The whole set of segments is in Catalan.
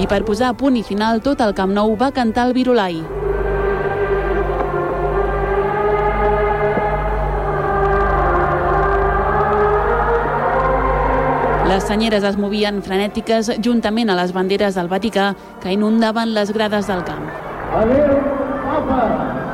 I per posar a punt i final, tot el Camp Nou va cantar el Virolai. Les senyeres es movien frenètiques juntament a les banderes del Vaticà que inundaven les grades del camp. Adéu, Papa!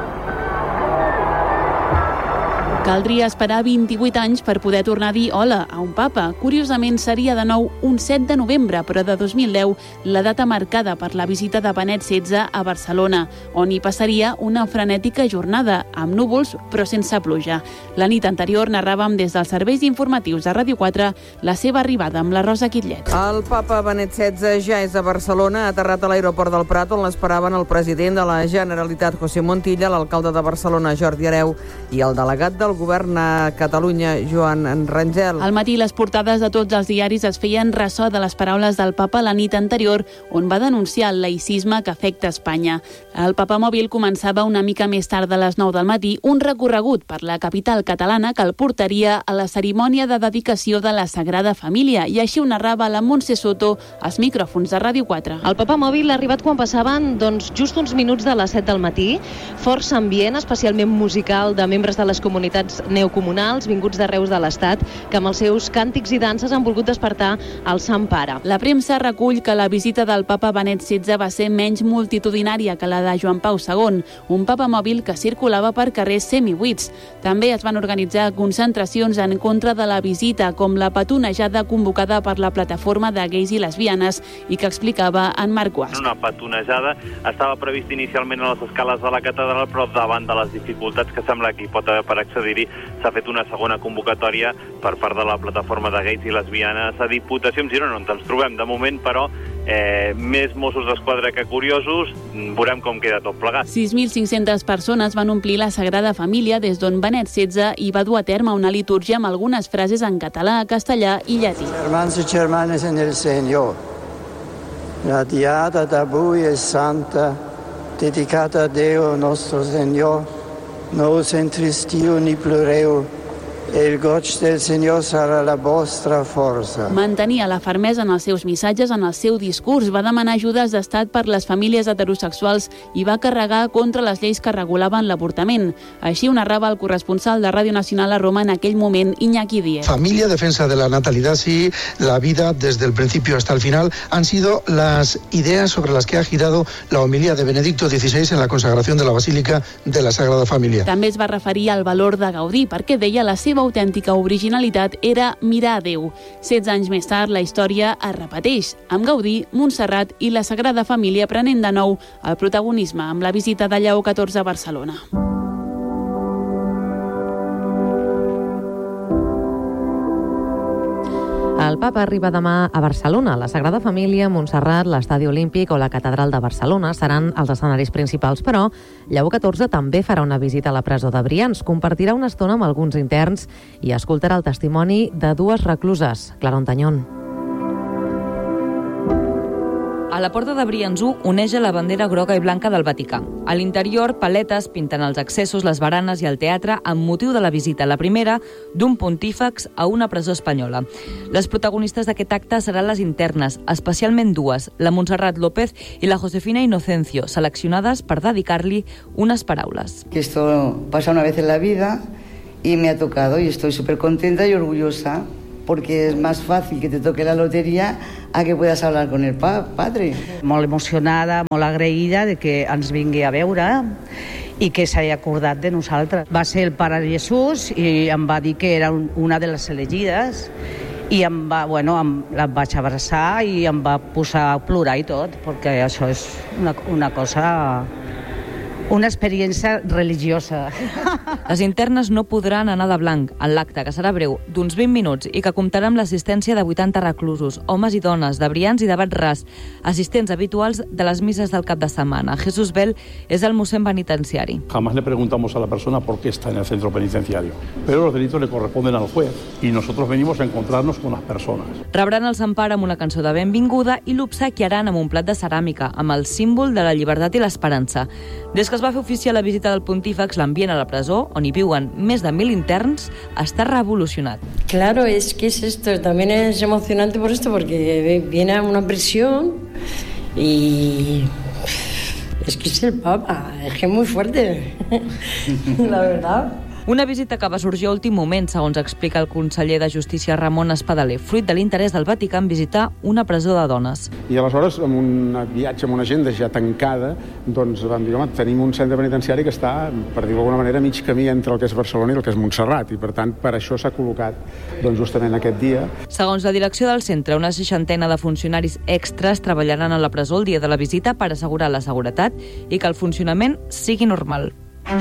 Caldria esperar 28 anys per poder tornar a dir hola a un papa. Curiosament, seria de nou un 7 de novembre, però de 2010, la data marcada per la visita de Benet XVI a Barcelona, on hi passaria una frenètica jornada, amb núvols però sense pluja. La nit anterior narràvem des dels serveis informatius de Ràdio 4 la seva arribada amb la Rosa Quitlet. El papa Benet XVI ja és a Barcelona, ha aterrat a l'aeroport del Prat, on l'esperaven el president de la Generalitat, José Montilla, l'alcalde de Barcelona, Jordi Hereu, i el delegat del govern a Catalunya, Joan Rangel. Al matí, les portades de tots els diaris es feien ressò de les paraules del papa la nit anterior, on va denunciar el laïcisme que afecta Espanya. El papamòbil començava una mica més tard de les 9 del matí un recorregut per la capital catalana que el portaria a la cerimònia de dedicació de la Sagrada Família, i així ho narrava la Montse Soto als micròfons de Ràdio 4. El papamòbil ha arribat quan passaven just uns minuts de les 7 del matí. Força ambient, especialment musical, de membres de les comunitats neocomunals vinguts d'arreu de l'Estat, que amb els seus càntics i danses han volgut despertar el Sant Pare. La premsa recull que la visita del papa Benet XVI va ser menys multitudinària que la de Joan Pau II, un papamòbil que circulava per carrers semibuits. També es van organitzar concentracions en contra de la visita, com la petonejada convocada per la plataforma de gais i lesbianes i que explicava en Marc Guasc. Una petonejada estava prevista inicialment a les escales de la catedral, però davant de les dificultats que sembla que hi pot haver per accedir-hi, s'ha fet una segona convocatòria per part de la plataforma de gais i lesbianes a Diputació de Girona, on ens trobem de moment, però més Mossos d'Esquadra que curiosos. Veurem com queda tot plegat. 6.500 persones van omplir la Sagrada Família, des d'on Benet XVI hi va dur a terme una litúrgia amb algunes frases en català, castellà i llatí. Germans i germanes en el Senyor, la diada d'avui és santa, dedicata a Déu nostre Senyor. No us entristiu ni ploreu, el goig del Senyor serà la vostra força. Mantenia la fermesa en els seus missatges, en el seu discurs. Va demanar ajudes d'estat per les famílies heterosexuals i va carregar contra les lleis que regulaven l'avortament. Així ho narrava el corresponsal de Ràdio Nacional a Roma en aquell moment, Iñaki Díez. Familia, defensa de la natalidad, sí, la vida desde el principio hasta el final, han sido las ideas sobre las que ha girado la homilía de Benedicto XVI en la consagración de la Basílica de la Sagrada Familia. També es va referir al valor de Gaudí, perquè deia la seva autèntica originalitat era mirar a Déu. 16 anys més tard, la història es repeteix, amb Gaudí, Montserrat i la Sagrada Família prenent de nou el protagonisme amb la visita de Lleó XIV a Barcelona. El papa arriba demà a Barcelona. La Sagrada Família, Montserrat, l'Estadi Olímpic o la Catedral de Barcelona seran els escenaris principals, però Lleó XIV també farà una visita a la presó de Brians, compartirà una estona amb alguns interns i escoltarà el testimoni de dues recluses. Clara Ontañón. A la porta de Brians 1 oneja la bandera groga i blanca del Vaticà. A l'interior, paletes pinten els accessos, les baranes i el teatre amb motiu de la visita, la primera, d'un pontífex a una presó espanyola. Les protagonistes d'aquest acte seran les internes, especialment dues, la Montserrat López i la Josefina Inocencio, seleccionades per dedicar-li unes paraules. Que esto pasa una vez en la vida y me ha tocado y estoy súper contenta y orgullosa, porque es más fácil que te toque la lotería a que puedas hablar con el padre. Molt emocionada, molt agraïda de que ens vingui a veure i que s'hagi acordat de nosaltres. Va ser el pare Jesús i em va dir que era una de les elegides i la vaig abraçar i em va posar a plorar i tot, perquè això és una cosa... una experiència religiosa. Les internes no podran anar de blanc en l'acte, que serà breu, d'uns 20 minuts i que comptarà amb l'assistència de 80 reclusos, homes i dones, de Brians i de Bat-ras, assistents habituals de les misses del cap de setmana. Jesús Bell és el mossèn penitenciari. Jamás le preguntamos a la persona por qué está en el centro penitenciario, pero los delitos le corresponden al juez y nosotros venimos a encontrarnos con las personas. Rebran el Sant Pare amb una cançó de benvinguda i l'obsequiaran amb un plat de ceràmica, amb el símbol de la llibertat i l'esperança. Des que es va fer oficial la visita del pontífex, l'ambient a la presó, on hi viuen més de 1.000 interns, està revolucionat. Claro, es que es esto, también es emocionante por esto, porque viene a una prisión y es que es el Papa, es que es muy fuerte, la verdad. Una visita que va sorgir a últim moment, segons explica el conseller de Justícia Ramon Espadaler, fruit de l'interès del Vaticà en visitar una presó de dones. I aleshores, amb un viatge, amb una agenda ja tancada, doncs vam dir, home, tenim un centre penitenciari que està, per dir-ho d'alguna manera, mig camí entre el que és Barcelona i el que és Montserrat, i per tant, per això s'ha col·locat doncs, justament aquest dia. Segons la direcció del centre, una 60ena de funcionaris extras treballaran a la presó el dia de la visita per assegurar la seguretat i que el funcionament sigui normal.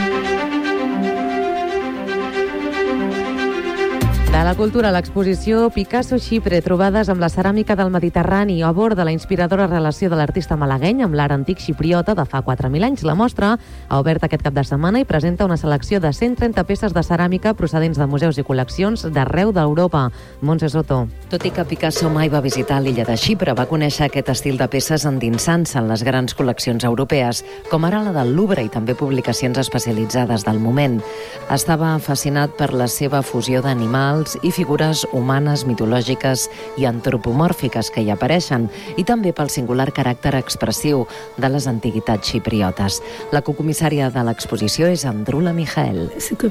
De la cultura, l'exposició Picasso Xipre, trobades amb la ceràmica del Mediterrani, aborda la inspiradora relació de l'artista malagueny amb l'art antic xipriota de fa 4.000 anys. La mostra ha obert aquest cap de setmana i presenta una selecció de 130 peces de ceràmica procedents de museus i col·leccions d'arreu d'Europa. Montse Soto. Tot i que Picasso mai va visitar l'illa de Xipre, va conèixer aquest estil de peces endinsant-se en les grans col·leccions europees, com ara la del Louvre i també publicacions especialitzades del moment. Estava fascinat per la seva fusió d'animals i figures humanes, mitològiques i antropomòrfiques que hi apareixen, i també pel singular caràcter expressiu de les antiguitats xipriotes. La cocomissària de l'exposició és Andrula Mijael.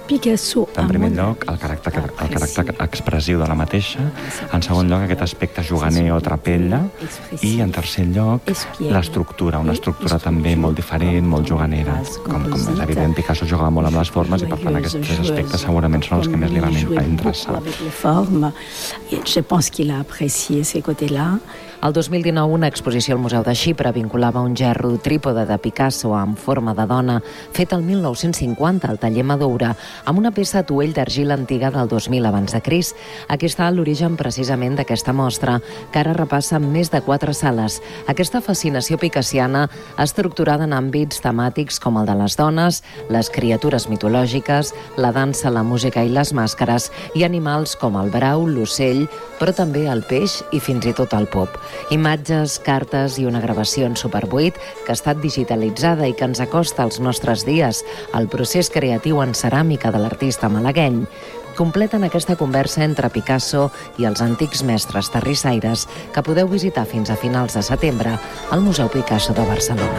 En primer lloc, el caràcter expressiu de la mateixa, en segon lloc, aquest aspecte juganer o trapella, i en tercer lloc, l'estructura, una estructura també molt diferent, molt juganera. Com és evident, Picasso jugava molt amb les formes i per tant aquests tres aspectes segurament són els que més li van interessar. Avec les formes. Et je pense qu'il a apprécié ces côtés-là. El 2019, una exposició al Museu de Xipre vinculava un gerro trípode de Picasso en forma de dona, fet el 1950 al taller Madoura, amb una peça atuell d'argila antiga del 2000 abans de Crist. Aquí està l'origen precisament d'aquesta mostra, que ara repassa més de 4 sales. Aquesta fascinació picassiana estructurada en àmbits temàtics com el de les dones, les criatures mitològiques, la dansa, la música i les màscares, i animals com el brau, l'ocell, però també el peix i fins i tot el pop. Imatges, cartes i una gravació en Super 8 que ha estat digitalitzada i que ens acosta als nostres dies al procés creatiu en ceràmica de l'artista malagueny. Completen aquesta conversa entre Picasso i els antics mestres terrissaires que podeu visitar fins a finals de setembre al Museu Picasso de Barcelona.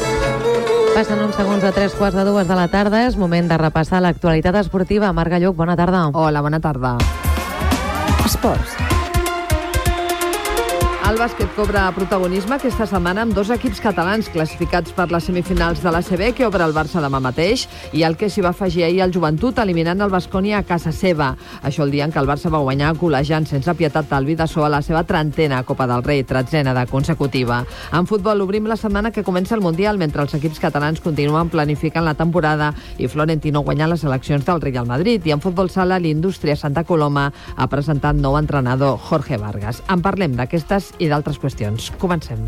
Passen uns segons de 3:15 de la tarda. És moment de repassar l'actualitat esportiva. Marc Galluc, bona tarda. Hola, bona tarda. Esports. El bàsquet cobra protagonisme aquesta setmana amb 2 equips catalans classificats per les semifinals de l'ACB, que obre el Barça demà mateix, i el que s'hi va afegir ahir el Joventut, eliminant el Baskonia a casa seva. Això el dia en què el Barça va guanyar golejant sense pietat el Bidasoa a la seva 30a Copa del Rei, 13a de consecutiva. En futbol obrim la setmana que comença el Mundial, mentre els equips catalans continuen planificant la temporada i Florentino guanyant les eleccions del Real Madrid. I en futbol sala, l'Indústria Santa Coloma ha presentat nou entrenador, Jorge Vargas. En parlem d'aquestes i d'altres qüestions. Comencem.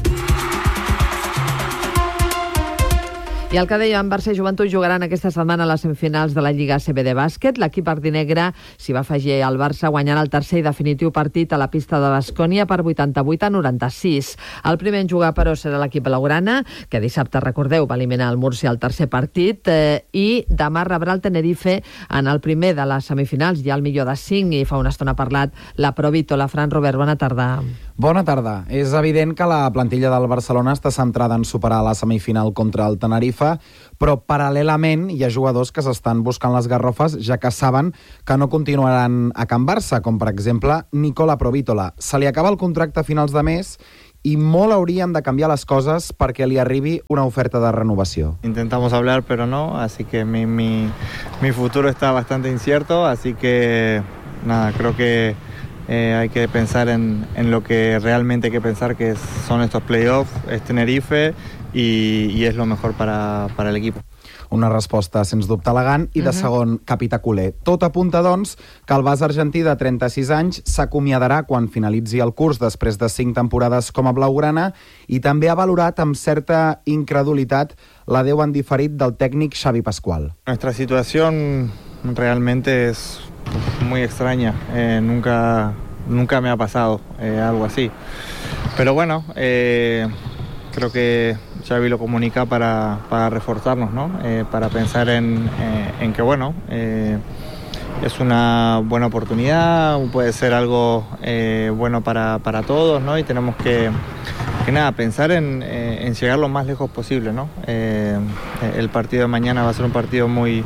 I el que dèiem, Barça i Joventut jugaran aquesta setmana a les semifinals de la Lliga ACB de bàsquet. L'equip ardinegre s'hi va afegir al Barça guanyant el tercer i definitiu partit a la pista de Baskonia per 88-96. El primer en jugar, però, serà l'equip blaugrana, que dissabte, recordeu, va eliminar el Múrcia al tercer partit, i demà rebrà el Tenerife en el primer de les semifinals, ja el millor de 5, i fa una estona ha parlat la Provítola. Fran Robert, bona tarda. Bona tarda. És evident que la plantilla del Barcelona està centrada en superar la semifinal contra el Tenerife, però paral·lelament hi ha jugadors que s'estan buscant les garrofes, ja que saben que no continuaran a Can Barça, com per exemple Nicola Provítola. Se li acaba el contracte a finals de mes i molt hauríem de canviar les coses perquè li arribi una oferta de renovació. Intentamos hablar, pero no, así que mi futuro está bastante incierto, así que nada, creo que hay que pensar en lo que realmente hay que pensar, que son estos playoffs, es Tenerife y es lo mejor para el equipo. Una resposta, sens dubte, elegant i de segon capità culer. Tot apunta, doncs, que el bas argentí de 36 anys s'acomiadarà quan finalitzi el curs després de 5 temporades com a blaugrana, i també ha valorat amb certa incredulitat l'adeu en diferit del tècnic Xavi Pascual. Nuestra situación realmente es muy extraña. Nunca me ha pasado algo así. Pero bueno, creo que Xavi lo comunica para reforzarnos, ¿no? Para pensar en que, bueno, es una buena oportunidad, puede ser algo bueno para todos, ¿no? Y tenemos que nada, pensar en llegar lo más lejos posible, ¿no? El partido de mañana va a ser un partido muy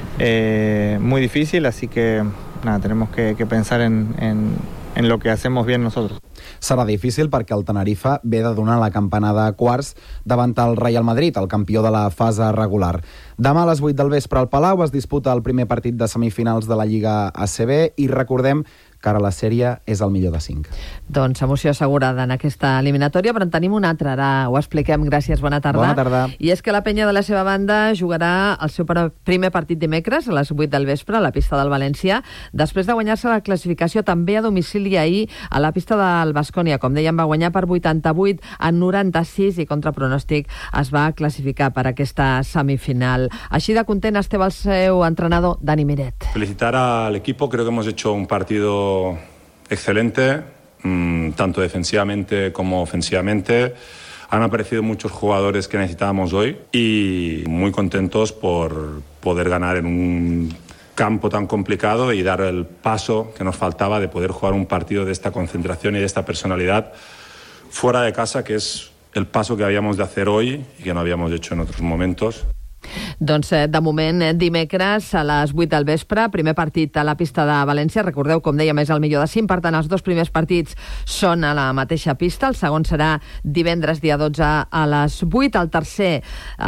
difícil, así que nada, tenemos que pensar en lo que hacemos bien nosotros. Serà difícil perquè el Tenerife ve de donar la campanada a quarts davant el Real Madrid, el campió de la fase regular. Demà a les 8 del vespre al Palau es disputa el primer partit de semifinals de la Lliga ACB i recordem que ara la sèrie és el millor de 5. Doncs emoció assegurada en aquesta eliminatòria, però en tenim una altra, ara ho expliquem. Gràcies, bona tarda. Bona tarda. I és que la penya de la seva banda jugarà el seu primer partit dimecres a les 8 del vespre a la pista del València, després de guanyar-se la classificació també a domicili ahir a la pista del Baskonia. Com dèiem, va guanyar per 88-96 i contra pronòstic es va classificar per aquesta semifinal. Així de content estava el seu entrenador, Dani Miret. Felicitar al equipo, creo que hemos hecho un partido excelente, tanto defensivamente como ofensivamente. Han aparecido muchos jugadores que necesitábamos hoy y muy contentos por poder ganar en un campo tan complicado y dar el paso que nos faltaba de poder jugar un partido de esta concentración y de esta personalidad fuera de casa, que es el paso que habíamos de hacer hoy y que no habíamos hecho en otros momentos. Doncs de moment dimecres a les 8 del vespre, primer partit a la pista de València. Recordeu, com dèiem, és el millor de 5, per tant els dos primers partits són a la mateixa pista, el segon serà divendres dia 12 a les 8, el tercer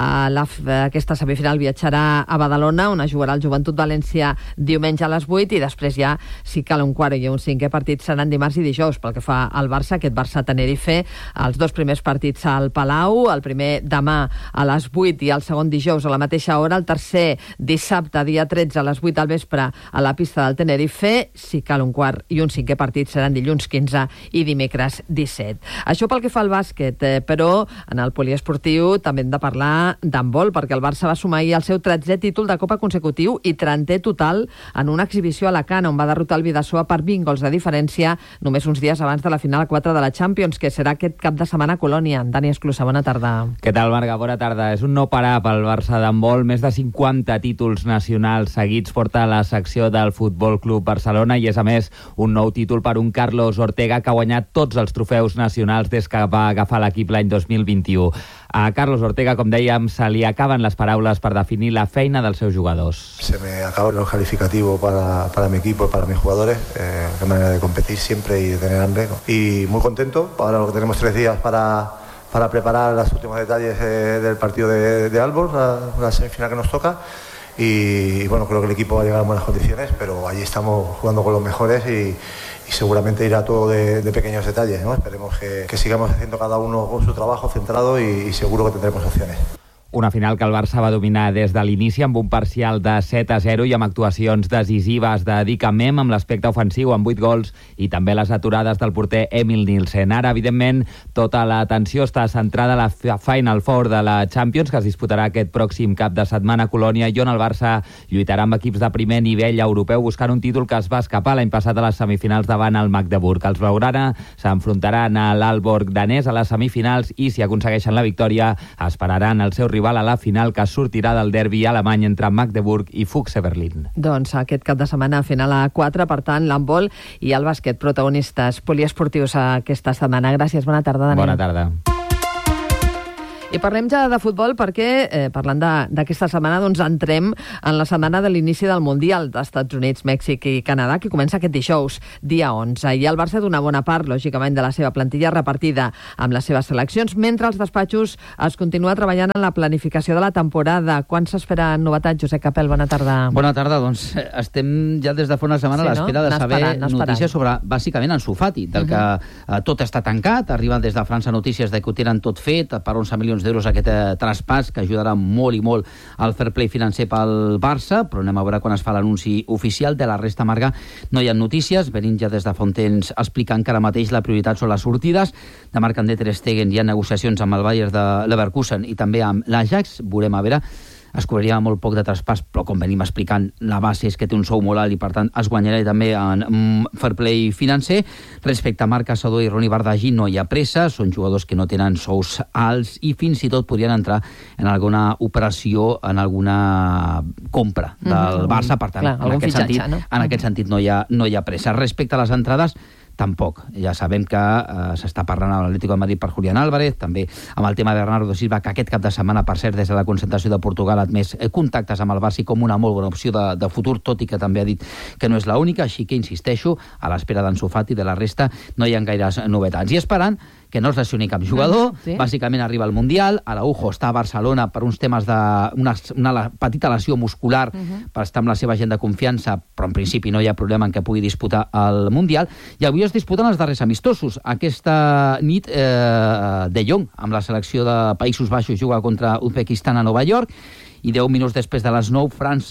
aquesta semifinal viatjarà a Badalona, on es jugarà el Joventut València diumenge a les 8, i després ja, si cal un quart i un cinquè partit, seran dimarts i dijous. Pel que fa al Barça, aquest Barça-Tenerife, els dos primers partits al Palau, el primer demà a les 8 i el segon dijous a la mateixa hora, el tercer dissabte, dia 13, a les 8 del vespre a la pista del Tenerife. Si cal un quart i un cinquè partit seran dilluns 15 i dimecres 17. Això pel que fa al bàsquet, però en el poliesportiu també hem de parlar d'handbol, perquè el Barça va sumar ahir el seu 13è títol de Copa consecutiu i 30è total en una exhibició a Alacant, on va derrotar el Bidasoa per 20 gols de diferència només uns dies abans de la final 4 de la Champions, que serà aquest cap de setmana a Colònia. Dani Esclusa, bona tarda. Què tal, Marga? Bona tarda. És un no parar pel Barça d'handbol. Més de 50 títols nacionals seguits porta la secció del Futbol Club Barcelona i és, a més, un nou títol per un Carlos Ortega que ha guanyat tots els trofeus nacionals des que va agafar l'equip l'any 2021. A Carlos Ortega, com dèiem, se li acaben les paraules per definir la feina dels seus jugadors. Se me acaban los calificativos para mi equipo y para mis jugadores. Qué manera de competir siempre y de tener hambre, ¿no? Y muy contento. Ahora lo que tenemos 3 días para preparar los últimos detalles del partido de Aalborg, la semifinal que nos toca. Y bueno, creo que el equipo va a llegar en buenas condiciones, pero allí estamos jugando con los mejores y seguramente irá todo de pequeños detalles, ¿no? Esperemos que sigamos haciendo cada uno con su trabajo centrado y seguro que tendremos opciones. Una final que el Barça va dominar des de l'inici amb un parcial de 7-0 i amb actuacions decisives de Dick Mem amb l'aspecte ofensiu amb 8 gols i també les aturades del porter Emil Nielsen. Ara, evidentment, tota l'atenció està centrada a la Final Four de la Champions, que es disputarà aquest pròxim cap de setmana a Colònia, i on el Barça lluitarà amb equips de primer nivell europeu buscant un títol que es va escapar l'any passat a les semifinals davant el Magdeburg. Els blaugrana s'enfrontaran a l'Aalborg danès a les semifinals i, si aconsegueixen la victòria, esperaran el seu rival a la final, que sortirà del derbi alemany entre Magdeburg i Füchse Berlín. Doncs aquest cap de setmana final a 4, per tant, l'handbol i el bàsquet, protagonistes poliesportius aquesta setmana. Gràcies, bona tarda, Dani. Bona tarda. I parlem ja de futbol perquè, parlant d'aquesta setmana, doncs entrem en la setmana de l'inici del Mundial d'Estats Units, Mèxic i Canadà, que comença aquest dijous, dia 11. I el Barça d'una bona part, lògicament, de la seva plantilla repartida amb les seves seleccions, mentre als despatxos es continua treballant en la planificació de la temporada. Quan s'esperen novetats, Josep Capel? Bona tarda. Bona tarda, doncs estem ja des de fa una setmana a l'espera de saber notícies sobre, bàsicament, Ansu Fati, del que tot està tancat. Arriben des de França notícies de que ho tenen tot fet, per 11 milions d'euros aquest traspàs, que ajudarà molt i molt al fair play financer pel Barça, però anem a veure quan es fa l'anunci oficial. De la resta, Marga, no hi ha notícies. Venim ja des de fa un temps explicant que ara mateix la prioritat són les sortides. De Marc-André ter Stegen hi ha negociacions amb el Bayern de Leverkusen i també amb l'Ajax. Veurem a veure. Es cobraria molt poc de traspàs, però com venim explicant, la base és que té un sou molt alt i per tant es guanyarà també en fair play financer. Respecte a Marc Caçador i Ronny Bardghji no hi ha pressa, són jugadors que no tenen sous alts i fins i tot podrien entrar en alguna operació, en alguna compra del Barça, per tant, en aquest sentit no hi ha pressa. Respecte a les entrades, tampoc. Ja sabem que s'està parlant a l'Atlético de Madrid per Julián Álvarez, també amb el tema de Bernardo Silva, que aquest cap de setmana, per cert, des de la concentració de Portugal ha admès contactes amb el Barça com una molt bona opció de futur, tot i que també ha dit que no és l'única, així que insisteixo, a l'espera d'Ansu Fati i de la resta no hi ha gaires novetats. I esperant que no es lesioni cap jugador, bàsicament arriba al Mundial, Araujo està a Barcelona per uns temes d'una petita lesió muscular per estar amb la seva gent de confiança, però en principi no hi ha problema en què pugui disputar el Mundial, i avui es disputen els darrers amistosos. Aquesta nit De Jong, amb la selecció de Països Baixos, juga contra Uzbekistan a Nova York, i 10 minuts després de les 9,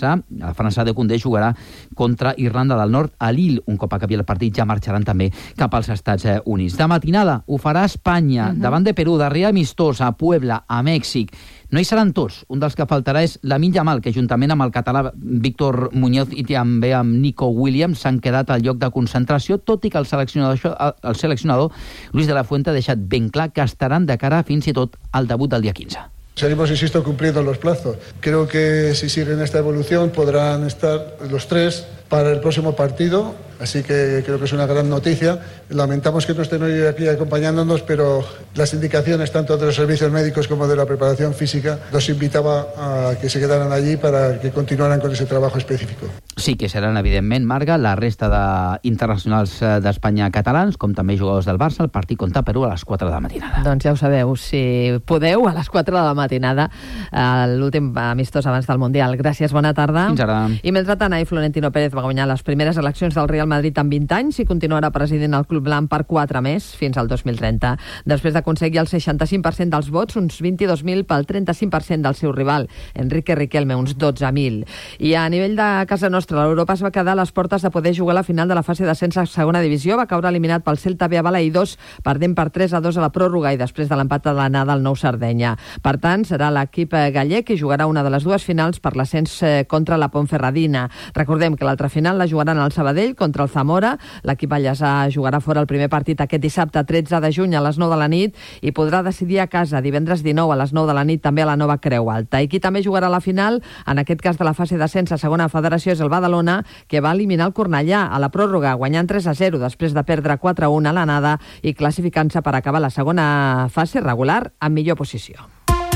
la França de Koundé jugarà contra Irlanda del Nord a Lille. Un cop acabi el partit ja marxaran també cap als Estats Units. De matinada ho farà Espanya, davant de Perú, darrer amistós a Puebla, a Mèxic. No hi seran tots. Un dels que faltarà és Lamine Yamal, que juntament amb el català Víctor Muñoz i també amb Nico Williams s'han quedat al lloc de concentració, tot i que el seleccionador Luis de la Fuente ha deixat ben clar que estaran de cara fins i tot al debut del dia 15. Seguimos, insisto, cumpliendo los plazos. Creo que si siguen esta evolución podrán estar los tres para el próximo partido, así que creo que es una gran noticia. Lamentamos que no estén hoy aquí acompañándonos, pero las indicaciones tanto de los servicios médicos como de la preparación física los invitaba a que se quedaran allí para que continuaran con ese trabajo específico. Sí que seran, evidentment, Marga, la resta d'internacionals d'Espanya catalans, com també jugadors del Barça, el partit contra Perú a les 4 de la matinada. Doncs ja ho sabeu, si podeu, a les 4 de la matinada, l'últim amistós abans del Mundial. Gràcies, bona tarda. Fins ara. I mentrestant, Florentino Pérez va guanyar les primeres eleccions del Real Madrid amb 20 anys i continuarà president del Club Blanc per 4 més, fins al 2030. Després d'aconseguir el 65% dels vots, uns 22.000 pel 35% del seu rival, Enrique Riquelme, uns 12.000. I a nivell de casa nostra, l'Europa es va quedar a les portes de poder jugar a la final de la fase d'ascens a segona divisió, va caure eliminat pel Celta B a Balaïdós, perdent per 3-2 a la pròrroga i després de l'empat de l'anada al Nou Sardenya. Per tant, serà l'equip gallec que jugarà una de les dues finals per l'ascens contra la Ponferradina. Recordem que l'altra final la jugaran al Sabadell contra el Zamora. L'equip ballesà jugarà fora el primer partit aquest dissabte 13 de juny a les 9 de la nit i podrà decidir a casa divendres 19 a les 9 de la nit també a la Nova Creu Alta. I qui també jugarà a la final, en aquest cas de la fase d'ascens a segona federació, és el Badalona, que va eliminar el Cornellà a la pròrroga, guanyant 3-0 després de perdre 4-1 a l'anada i classificant-se per acabar la segona fase regular en millor posició.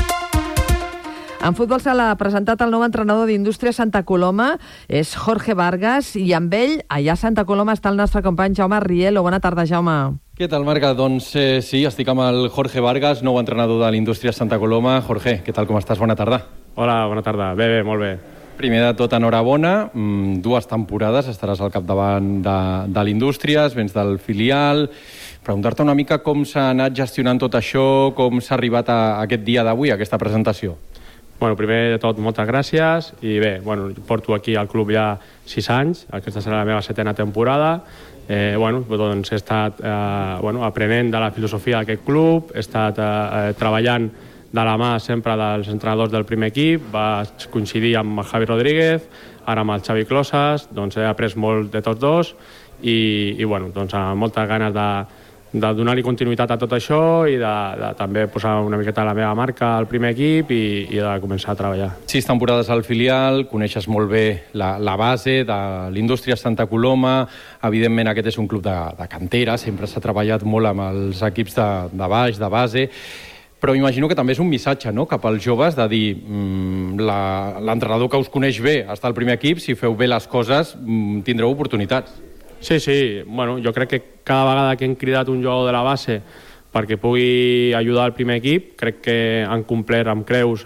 En futbol se l'ha presentat el nou entrenador d'Indústria Santa Coloma, és Jorge Vargas, i amb ell, allà a Santa Coloma, està el nostre company Jaume Rielo. Bona tarda, Jaume. Què tal, Marga? Doncs sí, estic amb el Jorge Vargas, nou entrenador de l'Indústria Santa Coloma. Jorge, què tal, com estàs? Bona tarda. Hola, bona tarda. Bé, molt bé. Primer de tot, enhorabona. 2 temporades estaràs al capdavant de l'Indústria, vens del filial. Preguntar-te una mica com s'ha anat gestionant tot això, com s'ha arribat a aquest dia d'avui, a aquesta presentació. Bueno, primer de tot, moltes gràcies. I bé, porto aquí al club ja 6 anys. Aquesta serà la meva 7ª temporada. Doncs he estat aprenent de la filosofia d'aquest club, he estat treballant de la mà sempre dels entrenadors del primer equip, vaig coincidir amb el Javi Rodríguez, ara amb el Xavi Closas, doncs he après molt de tots dos i amb moltes ganes de donar-li continuïtat a tot això i de també posar una miqueta la meva marca al primer equip i de començar a treballar. 6 temporades al filial, coneixes molt bé la base de l'Indústria Santa Coloma, evidentment aquest és un club de cantera, sempre s'ha treballat molt amb els equips de baix, de base, però m'imagino que també és un missatge, no?, cap als joves de dir l'entrenador que us coneix bé està al primer equip, si feu bé les coses tindreu oportunitats. Sí, jo crec que cada vegada que hem cridat un jugador de la base perquè pugui ajudar al primer equip, crec que han complert amb creus